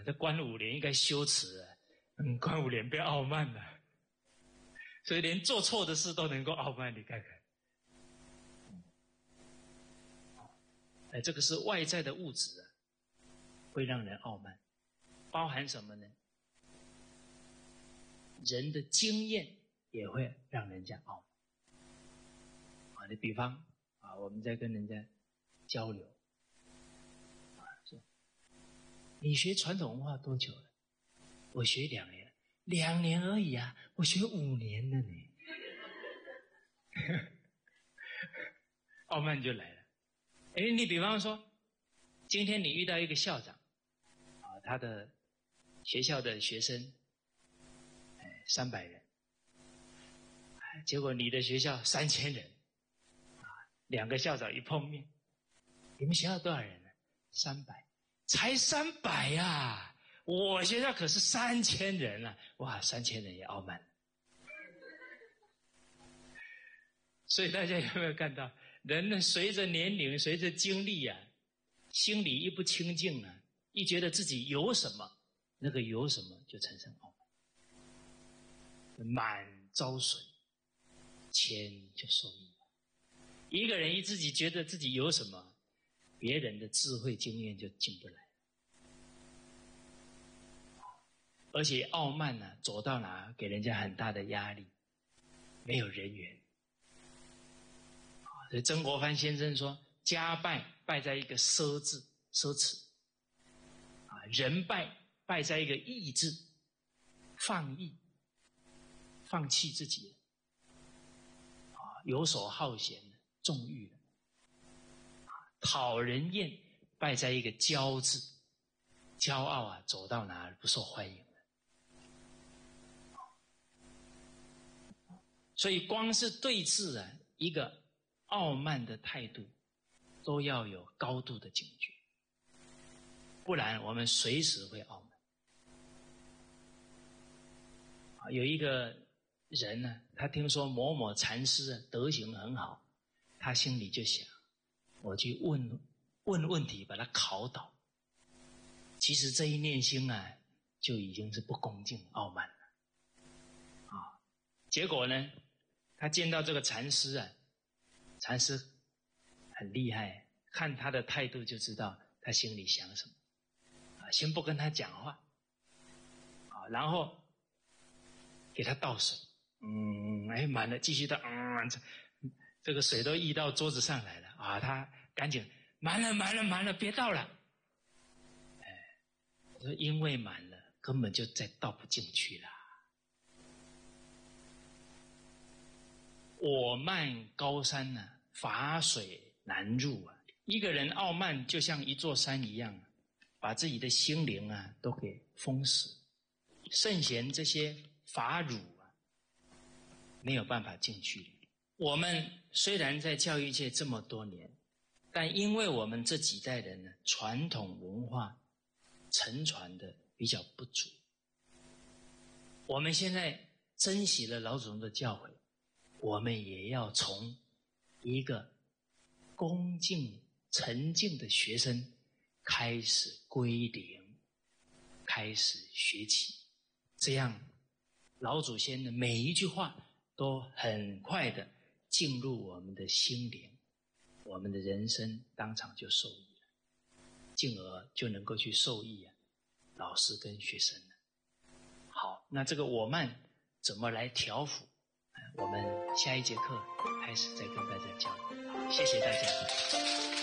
这观5年应该羞耻啊，观5年不要傲慢了，所以连做错的事都能够傲慢，你看看。这个是外在的物质啊，会让人傲慢，包含什么呢？人的经验也会让人家傲慢。你比方我们在跟人家交流说你学传统文化多久了？我学2年，2年而已啊，我学5年了呢。傲慢就来了。你比方说，今天你遇到一个校长他的学校的学生300人，结果你的学校3000人，2个校长一碰面，你们学校多少人呢？300，才300呀！我学校可是3000人啊！哇，3000人也傲慢。所以大家有没有看到，人呢随着年龄、随着经历心里一不清净一觉得自己有什么，那个有什么就产生傲慢。满招损，谦就受益。一个人自己觉得自己有什么，别人的智慧经验就进不来。而且傲慢走到哪给人家很大的压力，没有人缘。所以曾国藩先生说，家败在一个奢字，奢侈人败在一个义字，放逸，放弃自己游手好闲，纵欲了。讨人厌败在一个骄字，骄傲走到哪不受欢迎了。所以光是对峙一个傲慢的态度，都要有高度的警觉，不然我们随时会傲慢。有一个人他听说某某禅师德行很好，他心里就想，我去问问题，把他考倒。其实这一念心就已经是不恭敬傲慢了。结果呢，他见到这个禅师禅师很厉害，看他的态度就知道他心里想什么。先不跟他讲话然后给他倒水，满了，继续倒，这个水都溢到桌子上来了他赶紧满了，别倒了。我说因为满了，根本就再倒不进去了。我慢高山法水难入一个人傲慢就像一座山一样，把自己的心灵都给封死。圣贤这些法乳没有办法进去。我们虽然在教育界这么多年，但因为我们这几代人传统文化承传的比较不足，我们现在珍惜了老祖宗的教诲，我们也要从一个恭敬沉静的学生开始归零，开始学起，这样老祖先的每一句话都很快的进入我们的心灵，我们的人生当场就受益了，进而就能够去受益老师跟学生了。好，那这个我慢怎么来调伏？我们下一节课开始再跟大家讲。好，谢谢大家。